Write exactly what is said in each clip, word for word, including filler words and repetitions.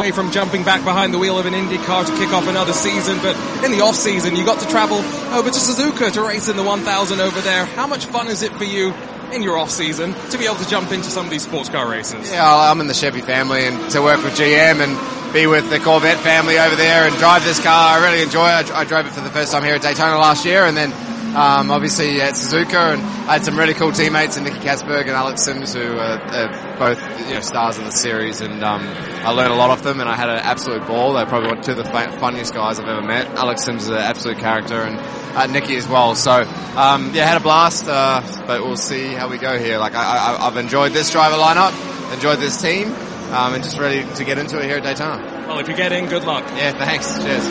away from jumping back behind the wheel of an Indy car to kick off another season, but in the off-season you got to travel over to Suzuka to race in the one thousand over there. How much fun is it for you in your off-season to be able to jump into some of these sports car races? Yeah, I'm in the Chevy family, and to work with G M and be with the Corvette family over there and drive this car, I really enjoy it. I, I drove it for the first time here at Daytona last year, and then Um, obviously at Suzuka, and I had some really cool teammates in Nicky Kasberg and Alex Sims, who are, are both, you know, stars of the series, and um, I learned a lot off them, and I had an absolute ball. They're probably two of the f- funniest guys I've ever met. Alex Sims is an absolute character, and uh, Nicky as well. So um, yeah, had a blast, uh, but we'll see how we go here. Like I, I, I've enjoyed this driver lineup, enjoyed this team, um, and just ready to get into it here at Daytona. Well, if you get in, good luck. Yeah, thanks. Cheers.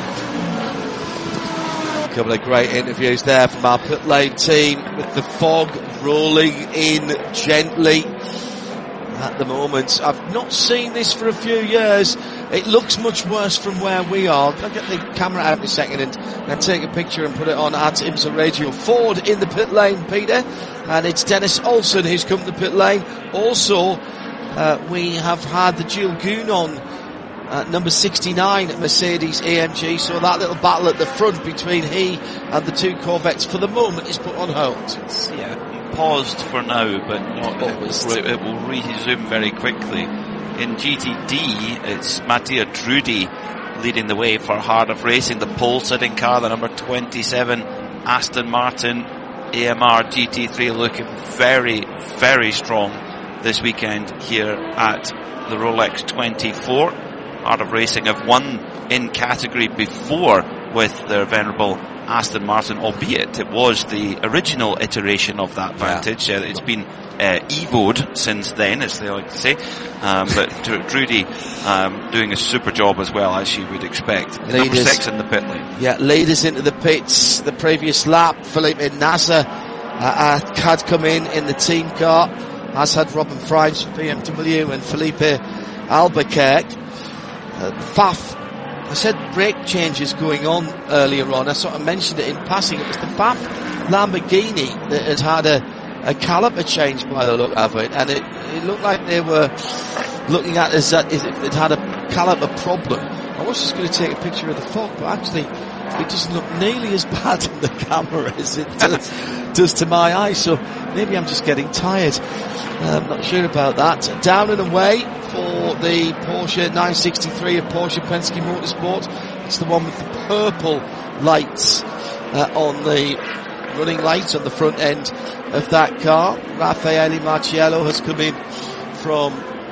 A couple of great interviews there from our pit lane team, with the fog rolling in gently at the moment. I've not seen this for a few years. It looks much worse from where we are. I'll get the camera out in a second and, and take a picture and put it on at IMSA Radio. Ford in the pit lane, Peter, and it's Dennis Olsen who's come to the pit lane. Also, uh, we have had the Jules Goon on Uh, number sixty-nine at Mercedes A M G, so that little battle at the front between he and the two Corvettes for the moment is put on hold. Yeah, paused for now, but not always. It, it will resume very quickly. In G T D, it's Mattia Drudi leading the way for Heart of Racing, the pole-sitting car, the number twenty-seven Aston Martin A M R G T three, looking very, very strong this weekend here at the Rolex twenty-four. Heart of Racing have won in category before with their venerable Aston Martin, albeit it was the original iteration of that Vantage. Yeah. Uh, it's been uh, evoed since then, as they like to say. Um, but Trudy um, doing a super job as well, as you would expect. Leaders, number six in the pit lane. Yeah, leaders into the pits. The previous lap, Felipe Nasser uh, had come in in the team car, as had Robin Frimes from B M W and Felipe Albuquerque. Uh, F A F, I said brake changes going on earlier on. I sort of mentioned it in passing. It was the F A F Lamborghini that has had a, a caliper change by the look of it, and it, it looked like they were looking at it as that it had a caliper problem. I was just going to take a picture of the fog, but actually it doesn't look nearly as bad on the camera as it does, does to my eyes, so maybe I'm just getting tired. I'm not sure about that. Down and away for the Porsche nine sixty-three of Porsche Penske Motorsport. It's the one with the purple lights uh, on the running lights on the front end of that car. Raffaele Marciello has come in from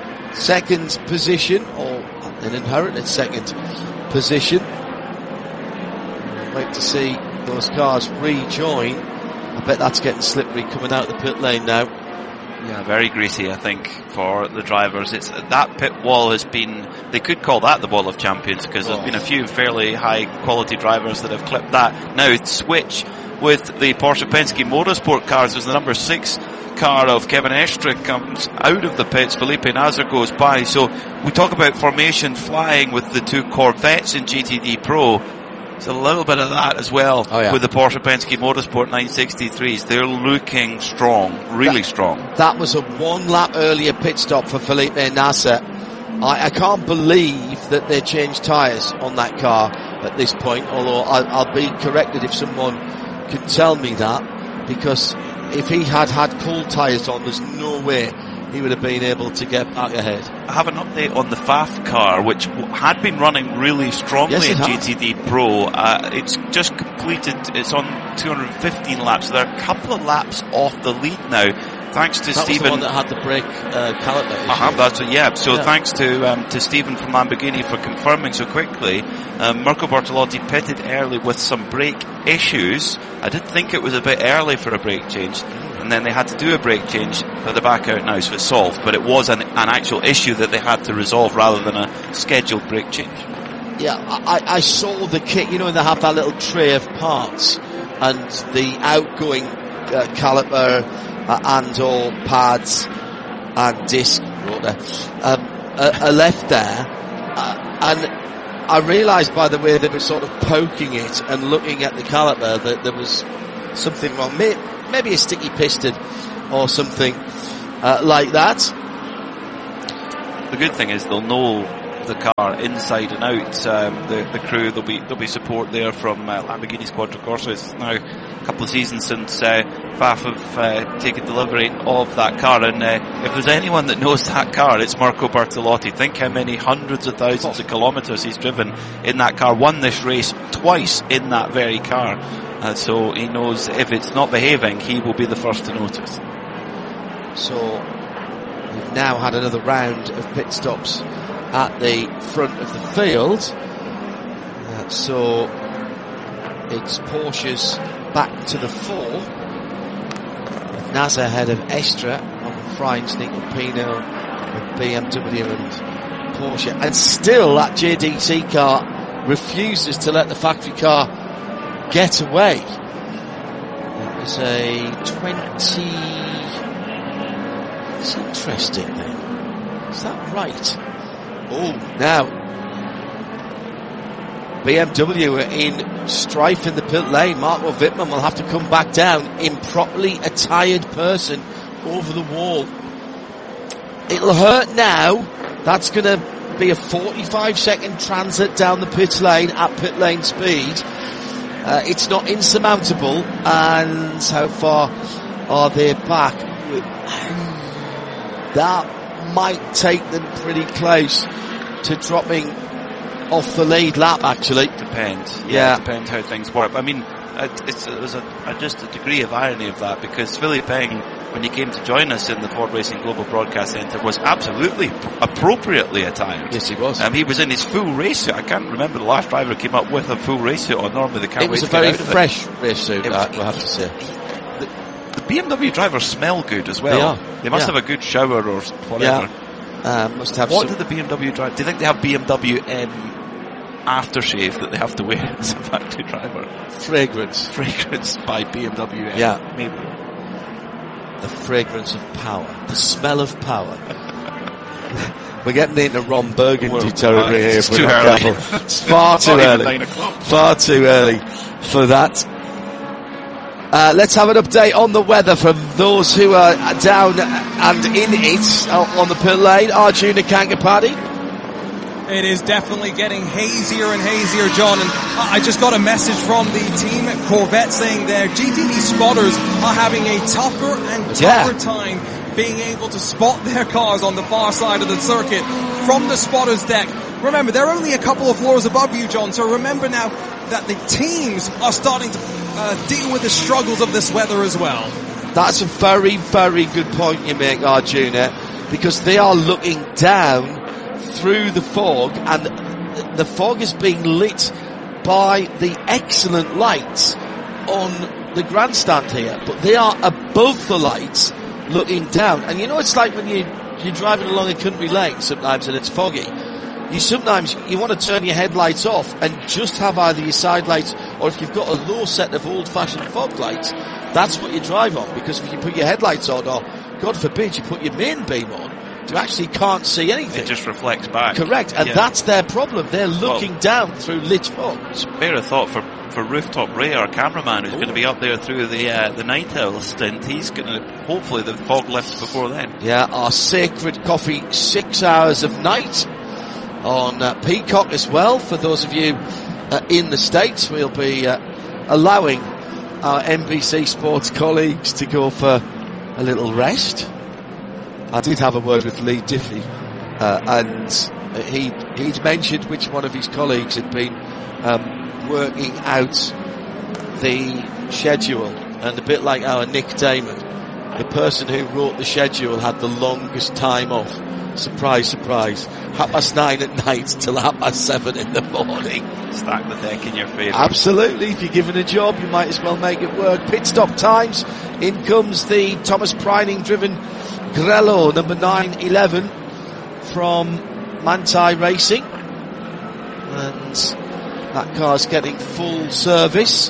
second position, or an inherited second position. Wait to see those cars rejoin. I bet that's getting slippery coming out of the pit lane now. Yeah, very greasy, I think, for the drivers. It's that pit wall has been, they could call that the wall of champions, because there's been a few fairly high quality drivers that have clipped that. Now switch with the Porsche Penske Motorsport cars as the number six car of Kevin Estre comes out of the pits. Felipe Nasser goes by. So we talk about formation flying with the two Corvettes in G T D Pro. There's a little bit of that as well oh, yeah. with the Porsche Penske Motorsport nine sixty-threes. They're looking strong, really that, strong. That was a one lap earlier pit stop for Felipe Nasser. I, I can't believe that they changed tyres on that car at this point, although I'll, I'll be corrected if someone can tell me that, because if he had had cold tyres on, there's no way he would have been able to get back ahead. I have an update on the F A F car, which had been running really strongly yes, in G T D Pro. Uh, it's just completed, it's on two hundred fifteen laps. They're a couple of laps off the lead now, thanks to that Stephen. Was the one that had the brake uh, caliper issue. Uh-huh, that's a, yeah, so yeah. thanks to um, to Stephen from Lamborghini for confirming so quickly. Um, Mirko Bortolotti pitted early with some brake issues. I did think it was a bit early for a brake change, and then they had to do a brake change, but they're back out now, so it's solved. But it was an, an actual issue that they had to resolve rather than a scheduled brake change. Yeah, I, I saw the kit, you know, they have that little tray of parts, and the outgoing uh, caliper uh, and or pads and disc rotor um, are, are left there, uh, and I realised by the way they were sort of poking it and looking at the caliper that there was something wrong. Maybe a sticky piston or something uh, like that. The good thing is they'll know the car inside and out. Um, the, the crew, there'll be, there'll be support there from uh, Lamborghini Quadricorsa. It's now a couple of seasons since uh, F A F have uh, taken delivery of that car, and uh, if there's anyone that knows that car, it's Marco Bertolotti. Think how many hundreds of thousands of kilometres he's driven in that car, won this race twice in that very car, uh, so he knows if it's not behaving, he will be the first to notice. So we've now had another round of pit stops at the front of the field, uh, so it's Porsche's back to the fore. NASA ahead of Estra, Robin Freins, Nico Pino with B M W and Porsche, and still that J D C car refuses to let the factory car get away. It was a twenty. It's interesting then. Is that right? Oh, now B M W are in strife in the pit lane. Marco Wittmann will have to come back down, improperly attired person over the wall. It'll hurt now. That's going to be a forty-five second transit down the pit lane at pit lane speed. Uh, it's not insurmountable. And how far are they back? That might take them pretty close to dropping off the lead lap, actually. Depends. Yeah, yeah. It depends how things work. I mean, it, it's, it was a, a, just a degree of irony of that, because Philippe Eng, when he came to join us in the Ford Racing Global Broadcast Centre, was absolutely appropriately attired. Yes, he was. Um, he was in his full race suit. I can't remember the last driver came up with a full race suit on. Normally they can't It was wait a to very get out fresh race suit, It I was- will have to say. The B M W drivers smell good as well. They are. They must Yeah. have a good shower or whatever. Uh, must have What some... do the B M W drive? Do you think they have B M W um, aftershave that they have to wear as a factory driver? fragrance. Fragrance by B M W. um, Yeah. Maybe. The fragrance of power. The smell of power. We're getting into Ron Burgundy Well, territory uh, here. it's if too we're not early. careful. It's far too Not even early. nine o'clock. Far too early for that. Uh, let's have an update on the weather from those who are down and in it uh, on the pit lane. Arjuna Kankapati. It is definitely getting hazier and hazier, John, and I just got a message from the team at Corvette saying their G T D spotters are having a tougher and tougher Yeah. time being able to spot their cars on the far side of the circuit from the spotter's deck. Remember, they're only a couple of floors above you, John, so remember now that the teams are starting to uh, deal with the struggles of this weather as well. That's a very, very good point you make, Arjuna, because they are looking down through the fog, and the fog is being lit by the excellent lights on the grandstand here, but they are above the lights looking down. And you know, it's like when you, you're driving along a country lane sometimes and it's foggy. You sometimes, you want to turn your headlights off and just have either your side lights, or if you've got a low set of old-fashioned fog lights, that's what you drive on, because if you put your headlights on, or God forbid you put your main beam on, you actually can't see anything. It just reflects back. Correct, and Yeah. that's their problem. They're looking Well, down through lit fog. Spare a thought for, for Rooftop Ray, our cameraman, who's going to be up there through the uh, the night owl stint. He's going to, hopefully the fog lifts before then. Yeah, our sacred coffee, six hours of night on uh, Peacock as well. For those of you uh, in the States, we'll be uh, allowing our N B C Sports colleagues to go for a little rest. I did have a word with Lee Diffie, uh, and he he'd mentioned which one of his colleagues had been um, working out the schedule, and a bit like our Nick Damon, the person who wrote the schedule had the longest time off. Surprise, surprise. Half past nine at night till half past seven in the morning. Stack the deck in your favour. Absolutely. If you're given a job, you might as well make it work. Pit stop times. In comes the Thomas Preining driven Grello, number nine eleven from Manthey Racing. And that car's getting full service.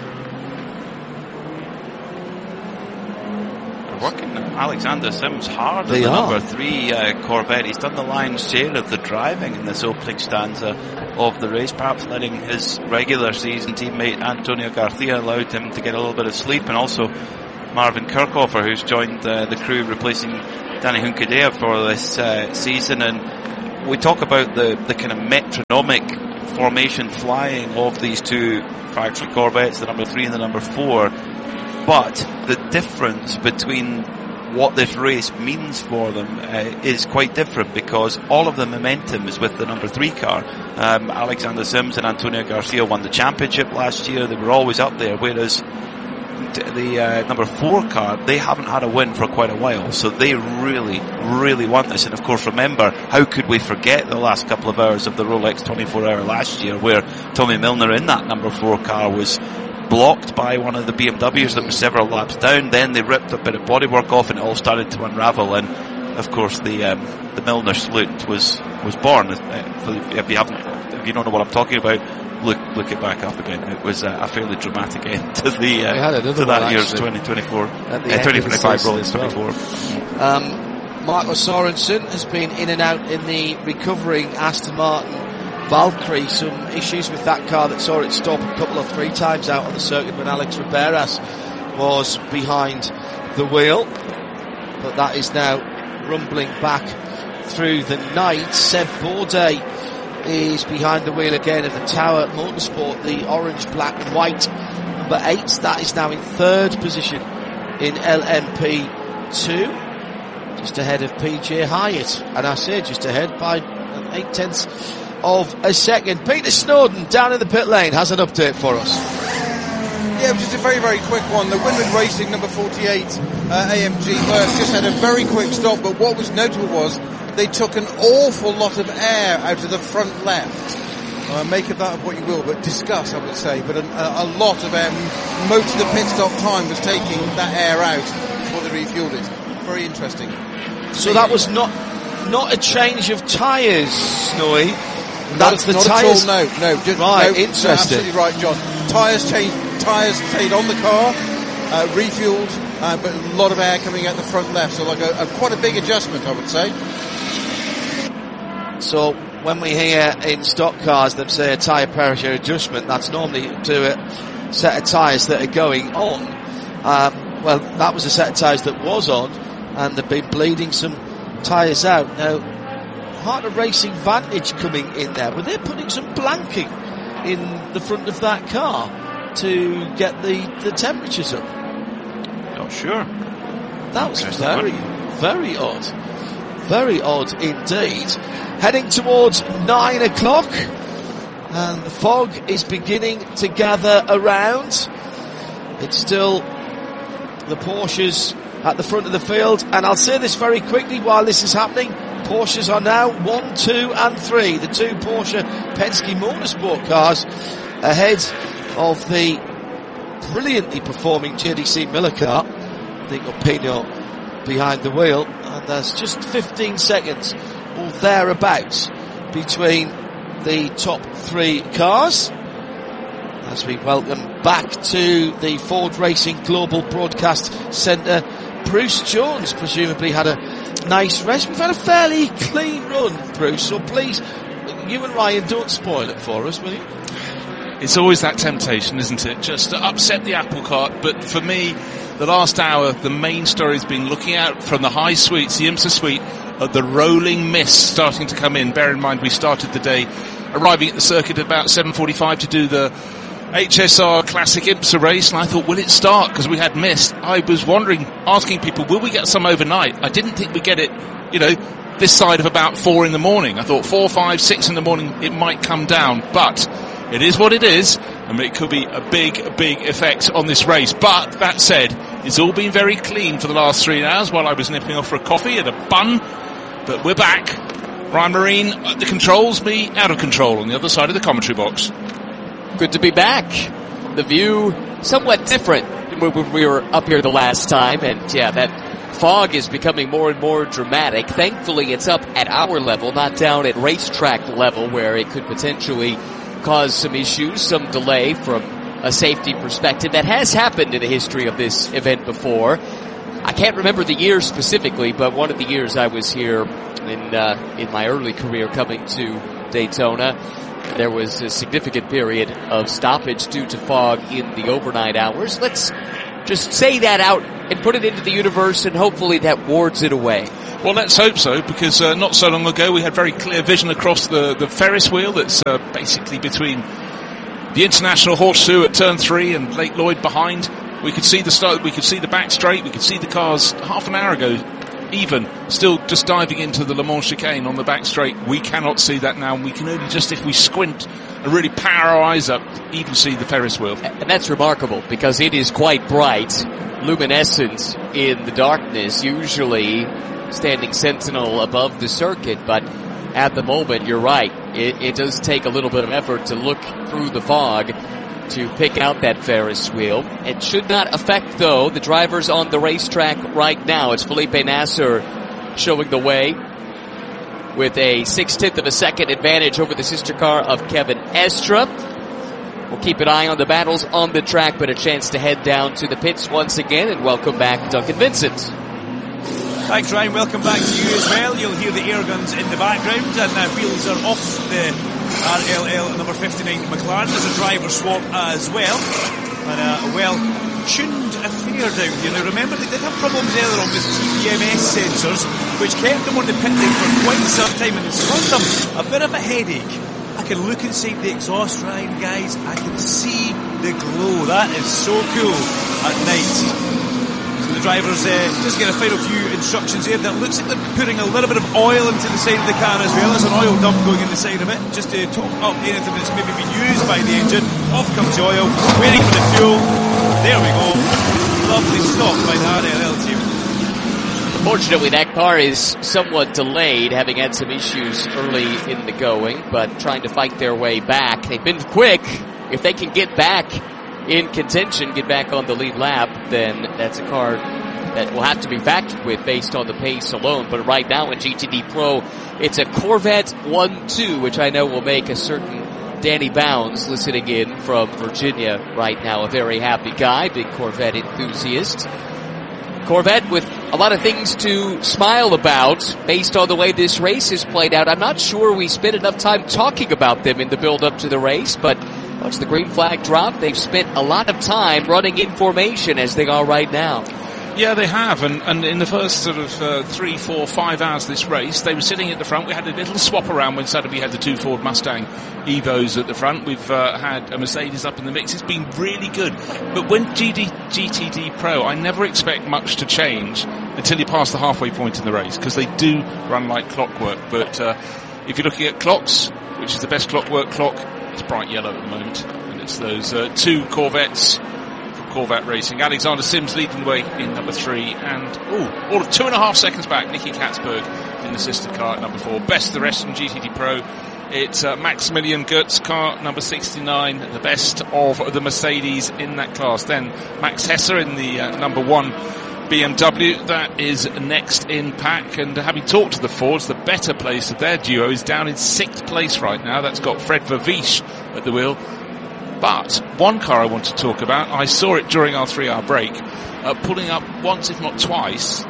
They're working Alexander Sims hard They in the are. number three uh, Corvette. He's done the lion's share of the driving in this opening stanza of the race, perhaps letting his regular season teammate Antonio Garcia allowed him to get a little bit of sleep, and also Marvin Kirchhofer, who's joined uh, the crew replacing Danny Hunkadea for this uh, season. And we talk about the, the kind of metronomic formation flying of these two factory Corvettes, the number three and the number four, but the difference between what this race means for them uh, is quite different, because all of the momentum is with the number three car. Um, Alexander Sims and Antonio Garcia won the championship last year. They were always up there, whereas the uh, number four car, they haven't had a win for quite a while, so they really, really want this. And of course, remember, how could we forget the last couple of hours of the Rolex twenty-four hour last year, where Tommy Milner in that number four car was blocked by one of the B M Ws that was several laps down. Then they ripped a bit of bodywork off and it all started to unravel, and of course the um, the Milner salute was was born. If you haven't, if you don't know what I'm talking about, look look it back up again. It was a, a fairly dramatic end to the uh, to that year's twenty twenty-four, uh, twenty twenty-five Rolex twenty-four. Well. Um, Marco Sorensen has been in and out in the recovering Aston Martin Valkyrie. Some issues with that car that saw it stop a couple of three times out on the circuit when Alex Riberas was behind the wheel, but that is now rumbling back through the night. Seb Bourdais is behind the wheel again at the Tower Motorsport, the orange, black and white number eight. That is now in third position in L M P two, just ahead of P J Hyatt, and I say just ahead by eight tenths of a second. Peter Snowden down in the pit lane has an update for us. Yeah, just a very, very quick one. The Winwood Racing number forty-eight uh, A M G burst just had a very quick stop, but what was notable was they took an awful lot of air out of the front left. Uh, make of that of what you will, but discuss, I would say. But a, a lot of air, most of the pit stop time was taking that air out before they refueled it. Very interesting. So that was not not a change of tyres, Snowy. That's not, the not tyres. At all, no, no. Just, right, no, interesting. No, absolutely right, John. Tyres changed. Tyres stayed on the car, uh, refueled, uh, but a lot of air coming out the front left. So like a, a quite a big adjustment, I would say. So when we hear in stock cars them say a tyre pressure adjustment, that's normally to a set of tyres that are going on. Um, well, that was a set of tyres that was on, and they've been bleeding some tyres out. Now, Heart of Racing Vantage coming in there. Were they putting some blanking in the front of that car to get the, the temperatures up? Not sure. That was very, very odd. Very odd indeed. Heading towards nine o'clock, and the fog is beginning to gather around. It's still the Porsches at the front of the field, and I'll say this very quickly while this is happening. Porsches are now one, two and three. The two Porsche Penske Motorsport cars ahead of the brilliantly performing J D C Miller car. I think Opino behind the wheel, and there's just fifteen seconds or thereabouts between the top three cars. As we welcome back to the Ford Racing Global Broadcast Centre, Bruce Jones presumably had a nice rest. We've had a fairly clean run, Bruce, so please, you and Ryan, don't spoil it for us, will you? It's always that temptation, isn't it? Just to upset the apple cart. But for me, the last hour, the main story has been looking out from the high suites, the IMSA suite, at the rolling mist starting to come in. Bear in mind, we started the day arriving at the circuit at about seven forty-five to do the H S R Classic IMSA race, and I thought, will it start? Because we had mist. I was wondering, asking people, will we get some overnight? I didn't think we'd get it, you know, this side of about four in the morning. I thought four, five, six in the morning it might come down, but it is what it is, and it could be a big, big effect on this race. But that said, it's all been very clean for the last three hours while I was nipping off for a coffee and a bun. But we're back. Ryan Marine at the controls, me out of control on the other side of the commentary box. Good to be back. The view somewhat different when we were up here the last time, and yeah, that fog is becoming more and more dramatic. Thankfully, it's up at our level, not down at racetrack level, where it could potentially cause some issues, some delay from a safety perspective. That has happened in the history of this event before. I can't remember the year specifically, but one of the years I was here in uh, in my early career coming to Daytona, there was a significant period of stoppage due to fog in the overnight hours. Let's just say that out and put it into the universe, and hopefully that wards it away. Well, let's hope so, because uh, not so long ago we had very clear vision across the, the Ferris wheel that's uh, basically between the International Horseshoe at turn three and Lake Lloyd behind. We could see the start, we could see the back straight, we could see the cars half an hour ago even still just diving into the Le Mans chicane on the back straight. We cannot see that now, and we can only just, if we squint and really power our eyes up, even see the Ferris wheel. And that's remarkable, because it is quite bright, luminescent in the darkness, usually standing sentinel above the circuit, but at the moment, you're right, it, it does take a little bit of effort to look through the fog to pick out that Ferris wheel. It should not affect, though, the drivers on the racetrack right now. It's Felipe Nasr showing the way with a six-tenth of a second advantage over the sister car of Kevin Estre. We'll keep an eye on the battles on the track, but a chance to head down to the pits once again, and welcome back Duncan Vincent. Thanks, Ryan. Welcome back to you as well. You'll hear the air guns in the background, and uh, wheels are off the R L L number fifty-nine McLaren. There's a driver swap as well, and uh, a well-tuned affair down here. Now remember, they did have problems earlier on with T P M S sensors, which kept them on the pit lane for quite some time, and it's caused them a bit of a headache. I can look inside the exhaust, Ryan, guys. I can see the glow. That is so cool at night. The drivers uh, just get a final few instructions here. That looks like they're putting a little bit of oil into the side of the car as well. There's an oil dump going in the side of it, just to top up anything that's maybe been used by the engine. Off comes the oil, waiting for the fuel. There we go. Lovely stop by the R L L team. Fortunately, that car is somewhat delayed, having had some issues early in the going, but trying to fight their way back. They've been quick. If they can get back in contention, get back on the lead lap, then that's a car that will have to be factored with based on the pace alone. But right now in G T D Pro, it's a Corvette one two, which I know will make a certain Danny Bounds listening in from Virginia right now a very happy guy, big Corvette enthusiast. Corvette with a lot of things to smile about based on the way this race has played out. I'm not sure we spent enough time talking about them in the build-up to the race, but once the green flag dropped, they've spent a lot of time running in formation as they are right now. Yeah, they have, and, and in the first sort of uh, three, four, five hours of this race, they were sitting at the front. We had a little swap around when Sotheby had the two Ford Mustang Evos at the front. We've uh, had a Mercedes up in the mix. It's been really good. But when G D, G T D Pro, I never expect much to change until you pass the halfway point in the race, because they do run like clockwork. But uh, if you're looking at clocks, which is the best clockwork clock, it's bright yellow at the moment. And it's those uh, two Corvettes Corvette Racing. Alexander Sims leading the way in number three, and oh, all of two and a half seconds back, Nicky Katzberg in the sister car at number four. Best of the rest in G T D Pro. It's uh, Maximilian Goetz car number sixty-nine, the best of the Mercedes in that class. Then Max Hesser in the uh, number one B M W. That is next in pack, and having talked to the Fords, the better place of their duo is down in sixth place right now. That's got Fred Vervisch at the wheel. But one car I want to talk about, I saw it during our three-hour break, uh, pulling up once, if not twice,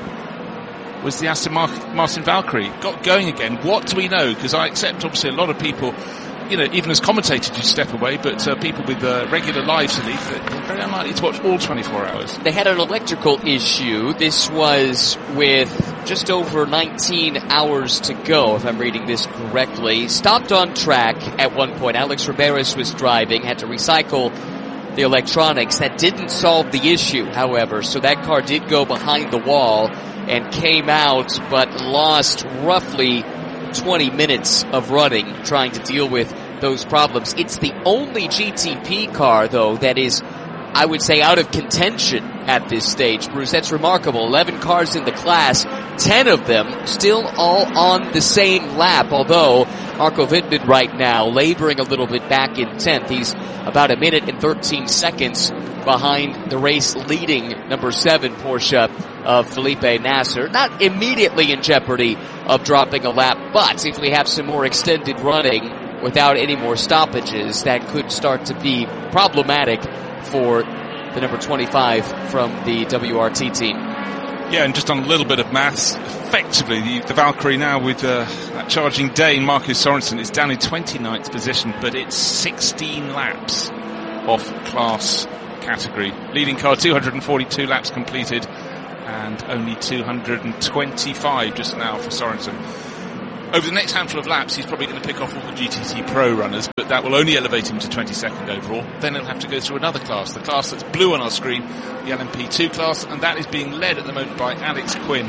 was the Aston Martin Valkyrie. Got going again. What do we know? Because I accept, obviously, a lot of people, you know, even as commentators, you step away, but uh, people with uh, regular lives, at least, they're very unlikely to watch all twenty-four hours. They had an electrical issue. This was with just over nineteen hours to go, if I'm reading this correctly. Stopped on track at one point. Alex Riberas was driving, had to recycle the electronics. That didn't solve the issue, however, so that car did go behind the wall and came out, but lost roughly twenty minutes of running trying to deal with those problems. It's the only G T P car, though, that is, I would say, out of contention at this stage. Bruce, that's remarkable. eleven cars in the class, ten of them still all on the same lap, although Marco Wittmann right now laboring a little bit back in tenth. He's about a minute and thirteen seconds behind the race leading number seven Porsche of Felipe Nasr. Not immediately in jeopardy of dropping a lap, but if we have some more extended running without any more stoppages, that could start to be problematic for the number twenty-five from the W R T team. Yeah, and just on a little bit of maths, effectively the, the Valkyrie now with uh, that charging Dane, Marcus Sorensen, is down in twenty-ninth position, but it's sixteen laps off class category. Leading car, two hundred forty-two laps completed, and only two hundred twenty-five just now for Sorensen. Over the next handful of laps, he's probably going to pick off all the G T T Pro runners, but that will only elevate him to twenty-second overall. Then he'll have to go through another class, the class that's blue on our screen, the L M P two class, and that is being led at the moment by Alex Quinn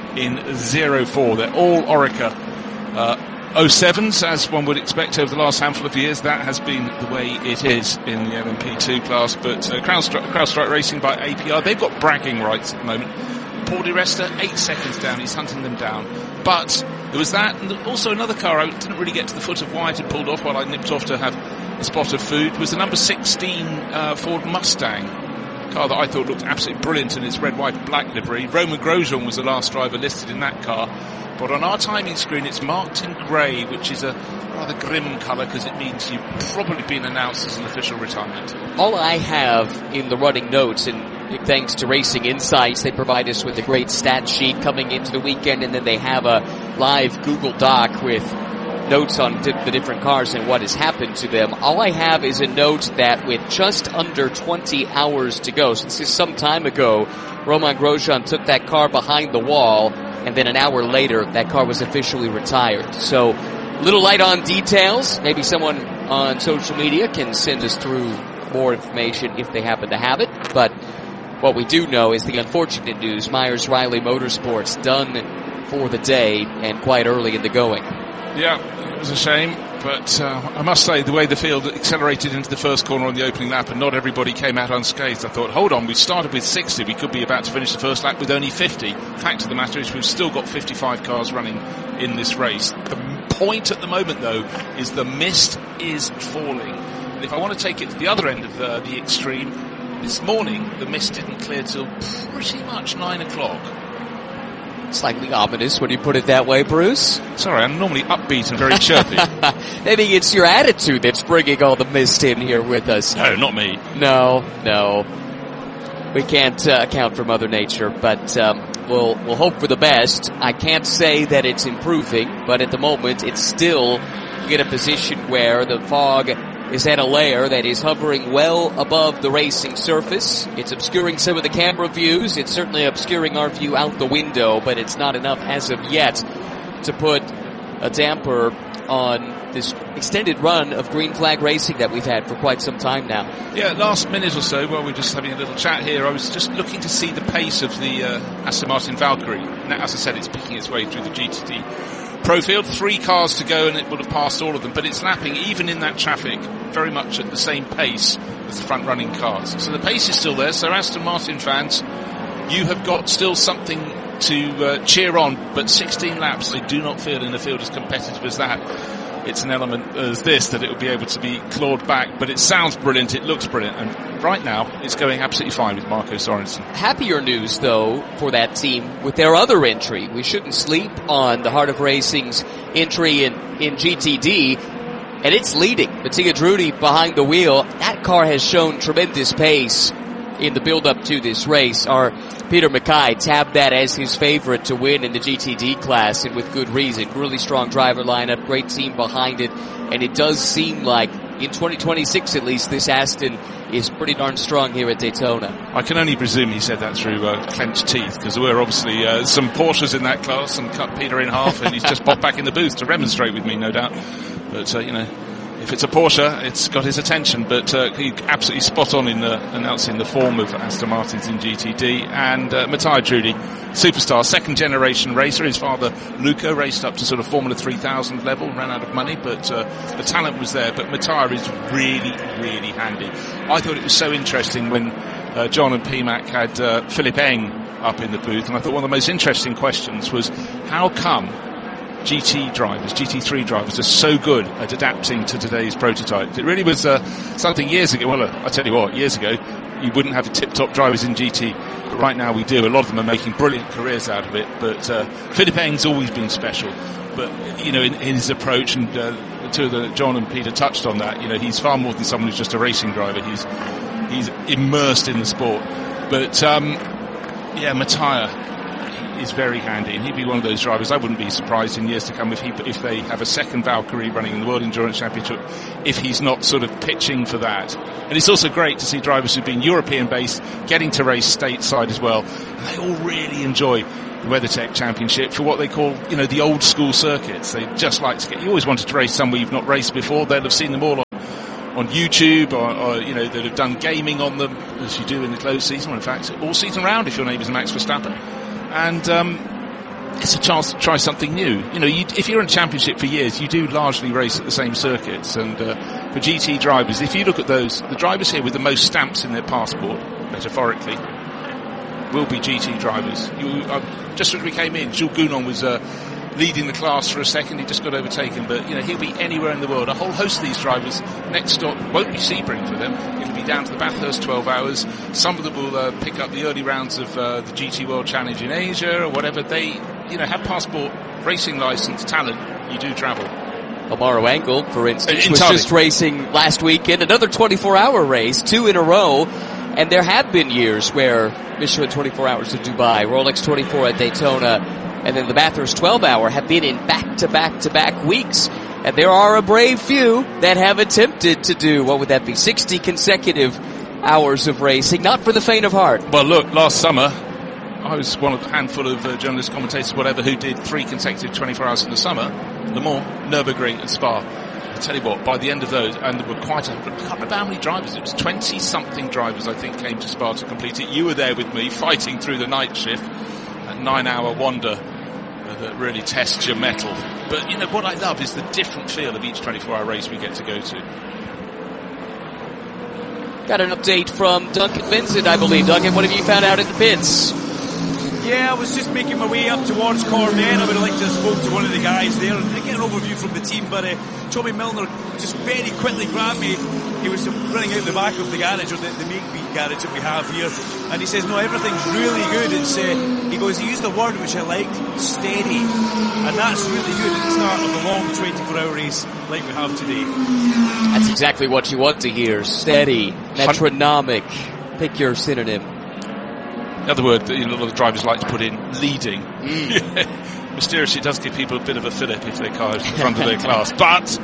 in zero four. They're all Orica uh, oh sevens, as one would expect over the last handful of years. That has been the way it is in the L M P two class, but uh, CrowdStrike, CrowdStrike Racing by A P R, they've got bragging rights at the moment. Paul Di Resta, eight seconds down, he's hunting them down. But there was that, and also another car I didn't really get to the foot of why it had pulled off while I nipped off to have a spot of food, was the number sixteen uh, Ford Mustang. Car that I thought looked absolutely brilliant in its red, white and black livery. Roman Grosjean was the last driver listed in that car. But on our timing screen, it's marked in grey, which is a rather grim colour because it means you've probably been announced as an official retirement. All I have in the running notes, and big thanks to Racing Insights, they provide us with a great stat sheet coming into the weekend, and then they have a live Google Doc with notes on di- the different cars and what has happened to them. All I have is a note that with just under twenty hours to go, since this is some time ago, Romain Grosjean took that car behind the wall, and then an hour later, that car was officially retired. So, a little light on details. Maybe someone on social media can send us through more information if they happen to have it. But what we do know is the unfortunate news. Myers-Riley Motorsports done for the day and quite early in the going. Yeah, it was a shame, but uh, I must say the way the field accelerated into the first corner on the opening lap and not everybody came out unscathed, I thought, hold on, we started with sixty, we could be about to finish the first lap with only fifty. Fact of the matter is we've still got fifty-five cars running in this race. The point at the moment, though, is the mist is falling. And if I want to take it to the other end of uh, the extreme, this morning the mist didn't clear till pretty much nine o'clock. Slightly ominous when you put it that way, Bruce. Sorry, I'm normally upbeat and very chirpy. Maybe it's your attitude that's bringing all the mist in here with us. No, not me. No, no. We can't uh, account for Mother Nature, but um, we'll we'll hope for the best. I can't say that it's improving, but at the moment it's still in a position where the fog is at a layer that is hovering well above the racing surface. It's obscuring some of the camera views. It's certainly obscuring our view out the window, but it's not enough as of yet to put a damper on this extended run of green flag racing that we've had for quite some time now. Yeah, last minute or so, while we're just having a little chat here, I was just looking to see the pace of the uh, Aston Martin Valkyrie. Now, as I said, it's picking its way through the G T D Pro field. Three cars to go and it would have passed all of them, but it's lapping, even in that traffic, very much at the same pace as the front-running cars. So the pace is still there, so Aston Martin fans, you have got still something to uh, cheer on, but sixteen laps, I do not feel in a field as competitive as that. It's an element as this that it will be able to be clawed back, but it sounds brilliant, it looks brilliant, and right now it's going absolutely fine with Marco Sorensen. Happier news, though, for that team with their other entry. We shouldn't sleep on the Heart of Racing's entry in, in G T D, and it's leading. Mattia Drudi behind the wheel. That car has shown tremendous pace in the build-up to this race. Our Peter Mackay tabbed that as his favorite to win in the G T D class, and with good reason. Really strong driver lineup, great team behind it, and it does seem like in twenty twenty-six at least this Aston is pretty darn strong here at Daytona. I can only presume he said that through uh, clenched teeth, because there were obviously uh, some Porsches in that class and cut Peter in half, and he's just popped back in the booth to remonstrate with me, no doubt. But, uh, you know, if it's a Porsche, it's got his attention, but uh, he's absolutely spot on in uh, announcing the form of Aston Martins in G T D. And uh, Mattia Drudi, superstar, second generation racer. His father, Luca, raced up to sort of Formula three thousand level, ran out of money, but uh, the talent was there. But Mattia is really, really handy. I thought it was so interesting when uh, John and P MAC had uh, Philip Eng up in the booth, and I thought one of the most interesting questions was, how come G T drivers, G T three drivers are so good at adapting to today's prototypes? It really was uh, something years ago. Well, uh, I tell you what, years ago, you wouldn't have the tip-top drivers in G T, but right now we do. A lot of them are making brilliant careers out of it, but uh, Philip Eng's always been special. But, you know, in, in his approach, and uh, two of the, John and Peter touched on that, you know, he's far more than someone who's just a racing driver. He's he's immersed in the sport. But, um, yeah, Mattia, is very handy, and he'd be one of those drivers. I wouldn't be surprised in years to come if he if they have a second Valkyrie running in the World Endurance Championship, if he's not sort of pitching for that. And it's also great to see drivers who've been European based getting to race stateside as well, and they all really enjoy the WeatherTech Championship for what they call, you know, the old school circuits. They just like to get, you always wanted to race somewhere you've not raced before. They'll have seen them all on on YouTube, or, or, you know, that have done gaming on them, as you do in the closed season, or in fact, all season round if your name is Max Verstappen. And, um, it's a chance to try something new. You know, you, if you're in championship for years, you do largely race at the same circuits. And, uh, for G T drivers, if you look at those, the drivers here with the most stamps in their passport, metaphorically, will be G T drivers. You, uh, just as we came in, Jules Gounon was, uh, leading the class for a second. He just got overtaken, but you know, he'll be anywhere in the world. A whole host of these drivers, next stop won't be Sebring for them. It'll be down to the Bathurst twelve hours. Some of them will uh, pick up the early rounds of uh, the G T World Challenge in Asia or whatever. They, you know, have passport, racing license, talent. You do travel. Amaro Angle, for instance, uh, was just racing last weekend, another twenty-four hour race, two in a row. And there have been years where Michelin twenty-four hours to Dubai, Rolex twenty-four at Daytona, and then the Bathurst twelve hour have been in back-to-back-to-back weeks. And there are a brave few that have attempted to do, what would that be, sixty consecutive hours of racing. Not for the faint of heart. Well, look, last summer, I was one of the handful of uh, journalists, commentators, whatever, who did three consecutive twenty-four hours in the summer. Le Mans, Nürburgring and Spa. I tell you what, by the end of those, and there were quite a, I can't remember how many drivers, it was twenty-something drivers, I think, came to Spa to complete it. You were there with me, fighting through the night shift, that nine-hour wander that really tests your mettle. But, you know, what I love is the different feel of each twenty-four hour race we get to go to. Got an update from Duncan Vincent, I believe. Duncan, what have you found out at the pits? Yeah, I was just making my way up towards Cormet. I would have liked to have spoke to one of the guys there and get an overview from the team, but uh, Tommy Milner just very quickly grabbed me. He was running out the back of the garage, or the, the make-beat garage that we have here, and he says, no, everything's really good. It's, uh, he goes, he used a word which I liked, steady, and that's really good at the start of a long twenty-four hour race like we have today. That's exactly what you want to hear. Steady, metronomic, pick your synonym. The other word that a lot of the drivers like to put in, leading. Mm. Mysteriously, it does give people a bit of a fillip if their car is in front of their class. But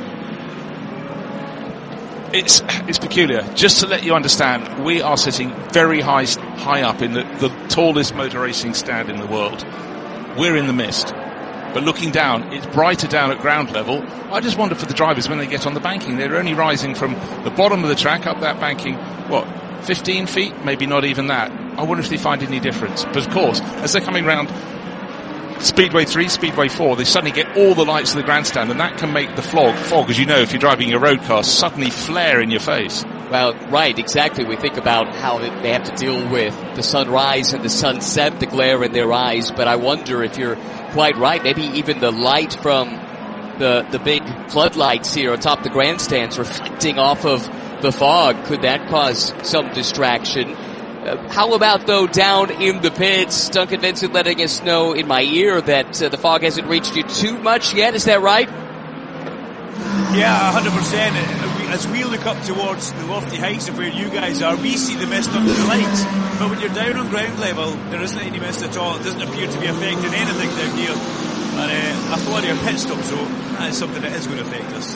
it's it's peculiar. Just to let you understand, we are sitting very high high up in the, the tallest motor racing stand in the world. We're in the mist. But looking down, it's brighter down at ground level. I just wonder for the drivers when they get on the banking. They're only rising from the bottom of the track up that banking, what, fifteen feet? Maybe not even that. I wonder if they find any difference. But of course, as they're coming round Speedway three, Speedway four, they suddenly get all the lights of the grandstand, and that can make the fog, fog, as you know, if you're driving your road car, suddenly flare in your face. Well, right, exactly. We think about how they have to deal with the sunrise and the sunset, the glare in their eyes, but I wonder if you're quite right. Maybe even the light from the the big floodlights here atop the grandstands reflecting off of the fog, could that cause some distraction? Uh, how about, though, down in the pits, Duncan Vincent letting us know in my ear that uh, the fog hasn't reached you too much yet, is that right? Yeah, one hundred percent. As we look up towards the lofty heights of where you guys are, we see the mist under the lights. But when you're down on ground level, there isn't any mist at all. It doesn't appear to be affecting anything down here. And uh, a flurry of pit stops, so that is something that is going to affect us.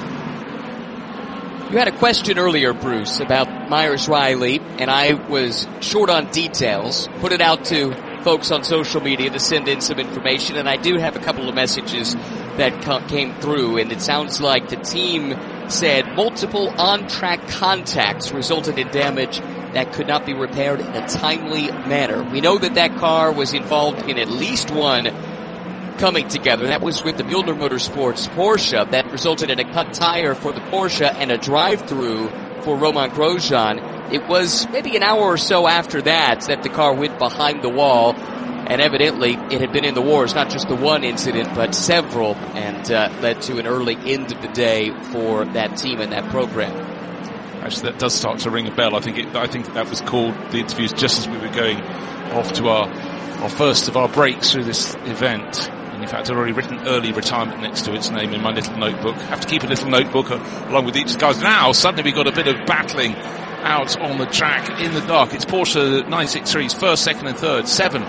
You had a question earlier, Bruce, about Myers Riley, and I was short on details. Put it out to folks on social media to send in some information, and I do have a couple of messages that came through, and it sounds like the team said multiple on-track contacts resulted in damage that could not be repaired in a timely manner. We know that that car was involved in at least one coming together. That was with the Mueller Motorsports Porsche. That resulted in a cut tire for the Porsche and a drive-through for Romain Grosjean. It was maybe an hour or so after that that the car went behind the wall, and evidently it had been in the wars, not just the one incident, but several, and uh, led to an early end of the day for that team and that program. Actually, that does start to ring a bell. I think it, I think that was called the interviews just as we were going off to our, our first of our breaks through this event. And in fact, I've already written early retirement next to its name in my little notebook. Have to keep a little notebook uh, along with each guys. Now, suddenly we've got a bit of battling out on the track in the dark. It's Porsche nine sixty-threes, first, second and third. Seven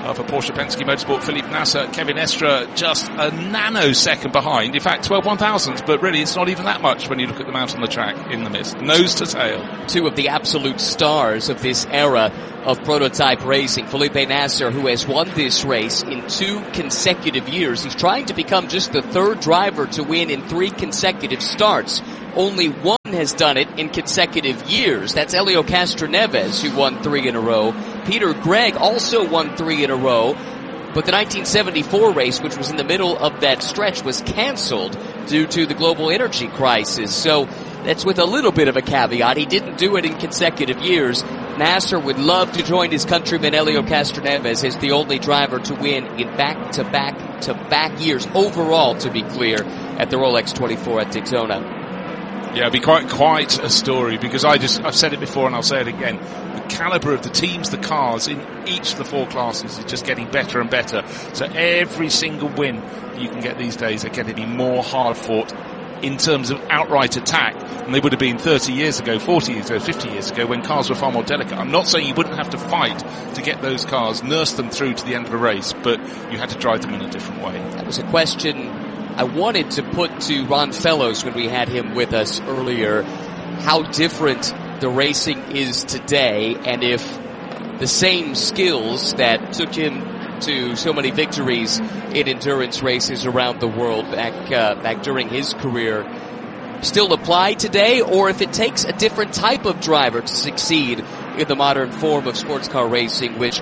Uh, for Porsche Penske Motorsport, Philippe Nasser, Kevin Estre just a nanosecond behind. In fact, twelve one thousandths, but really it's not even that much when you look at them out on the track in the mist. Nose to tail. Two of the absolute stars of this era of prototype racing. Felipe Nasser, who has won this race in two consecutive years. He's trying to become just the third driver to win in three consecutive starts. Only one has done it in consecutive years. That's Helio Castroneves, who won three in a row. Peter Gregg also won three in a row. But the nineteen seventy-four race, which was in the middle of that stretch, was canceled due to the global energy crisis. So that's with a little bit of a caveat. He didn't do it in consecutive years. Nasser would love to join his countryman Helio Castroneves as the only driver to win in back-to-back-to-back years overall, to be clear, at the Rolex twenty-four at Daytona. Yeah, it'd be quite quite a story, because I just I've said it before and I'll say it again. The caliber of the teams, the cars in each of the four classes is just getting better and better. So every single win you can get these days are getting to be more hard fought in terms of outright attack than they would have been thirty years ago, forty years ago, fifty years ago, when cars were far more delicate. I'm not saying you wouldn't have to fight to get those cars, nurse them through to the end of a race, but you had to drive them in a different way. That was a question I wanted to put to Ron Fellows when we had him with us earlier, how different the racing is today, and if the same skills that took him to so many victories in endurance races around the world back uh, back during his career still apply today, or if it takes a different type of driver to succeed in the modern form of sports car racing, which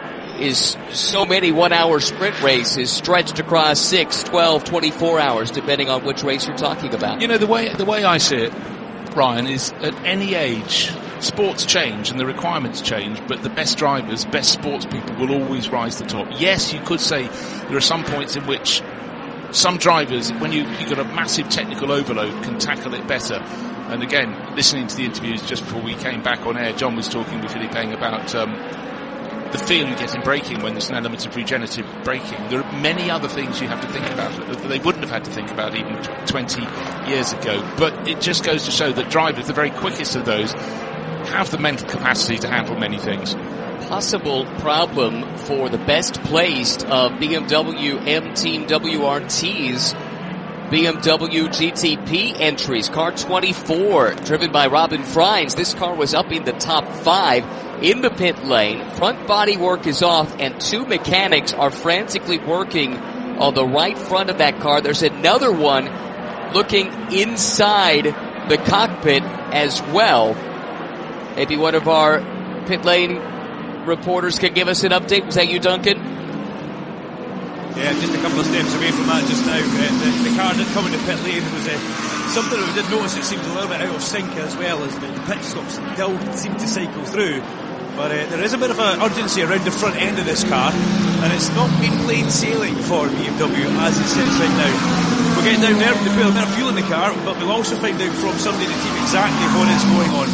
is so many one-hour sprint races stretched across six, twelve, twenty-four hours, depending on which race you're talking about. You know, the way the way I see it, Ryan, is at any age, sports change and the requirements change, but the best drivers, best sports people will always rise to the top. Yes, you could say there are some points in which some drivers, when you, you've got a massive technical overload, can tackle it better. And again, listening to the interviews just before we came back on air, John was talking with Philippe about um, the feel you get in braking when there's an element of regenerative braking. There are many other things you have to think about that they wouldn't have had to think about even twenty years ago. But it just goes to show that drivers, the very quickest of those, have the mental capacity to handle many things. Possible problem for the best placed of B M W M Team W R T's B M W G T P entries. Car twenty-four, driven by Robin Freins. This car was up in the top five in the pit lane. Front body work is off, and two mechanics are frantically working on the right front of that car. There's another one looking inside the cockpit as well. Maybe one of our pit lane reporters can give us an update. Was that you, Duncan? Yeah, just a couple of steps away from that just now. Uh, the, the car did come into pit lane. There was uh, something that we did notice. It seemed a little bit out of sync as well, as the, the pit stops still seem to cycle through. But uh, there is a bit of an urgency around the front end of this car, and it's not been plain sailing for B M W as it sits right now. We'll get down there, we'll put a bit of fuel in the car, but we'll also find out from somebody in the team exactly what is going on.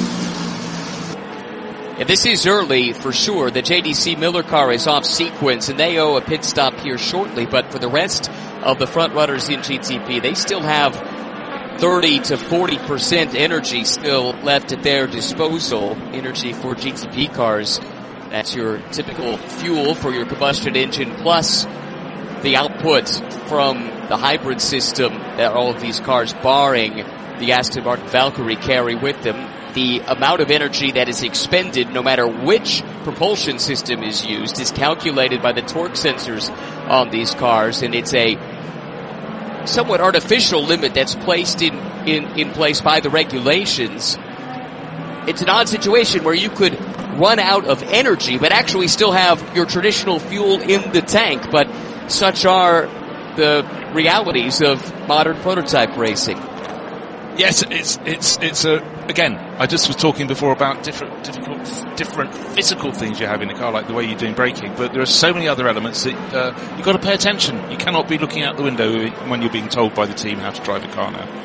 Yeah, this is early for sure. The J D C Miller car is off sequence, and they owe a pit stop here shortly. But for the rest of the front runners in G T P, they still have thirty to forty percent energy still left at their disposal. Energy for G T P cars. That's your typical fuel for your combustion engine, plus the output from the hybrid system that all of these cars, barring the Aston Martin Valkyrie, carry with them. The amount of energy that is expended, no matter which propulsion system is used, is calculated by the torque sensors on these cars, and it's a somewhat artificial limit that's placed in, in, in place by the regulations. It's an odd situation where you could run out of energy, but actually still have your traditional fuel in the tank, but such are the realities of modern prototype racing. Yes, it's it's it's a again. I just was talking before about different difficult, different physical things you have in a car, like the way you're doing braking. But there are so many other elements that uh, you've got to pay attention. You cannot be looking out the window when you're being told by the team how to drive a car now.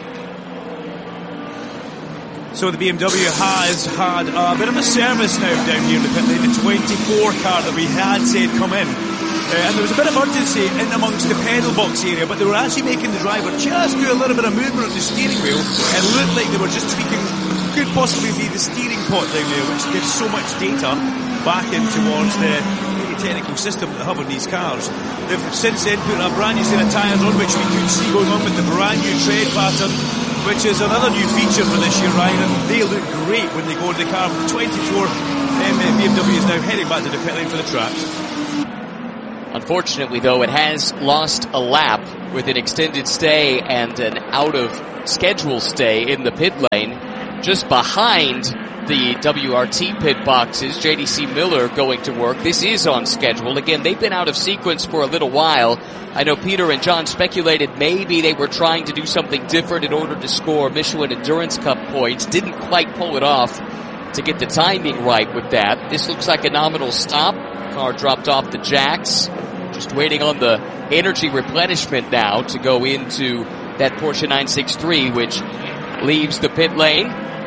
So the B M W has had a bit of a service now down here in the pit lane. The twenty-four car that we had said come in. Uh, and there was a bit of urgency in amongst the pedal box area, but they were actually making the driver just do a little bit of movement on the steering wheel. It looked like they were just tweaking, could possibly be the steering pot down there, which gives so much data back in towards the technical system that they have on these cars. They've since then put a brand new set of tyres on, which we could see going on with the brand new tread pattern, which is another new feature for this year, Ryan, and they look great when they go in the car. twenty-four um, B M W is now heading back to the pit lane for the traps. Unfortunately, though, it has lost a lap with an extended stay and an out-of-schedule stay in the pit lane. Just behind the W R T pit boxes, J D C Miller going to work. This is on schedule. Again, they've been out of sequence for a little while. I know Peter and John speculated maybe they were trying to do something different in order to score Michelin Endurance Cup points. Didn't quite pull it off to get the timing right with that. This looks like a nominal stop. Car dropped off the jacks. Just waiting on the energy replenishment now to go into that Porsche nine sixty-three, which leaves the pit lane.